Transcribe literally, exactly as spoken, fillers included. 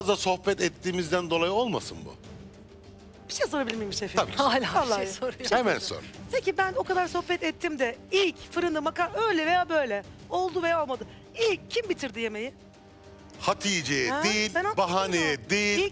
fazla sohbet ettiğimizden dolayı olmasın bu? Bir şey sorabilir miyim şefim? Tabii ki. Hala bir Vallahi. şey soruyor. Hemen sor. Peki ben o kadar sohbet ettim de ilk fırını makar öyle veya böyle oldu veya olmadı. İlk kim bitirdi yemeği? Hatice'ye Ha, değil, ben hatırlıyorum. bahaneye değil, İlk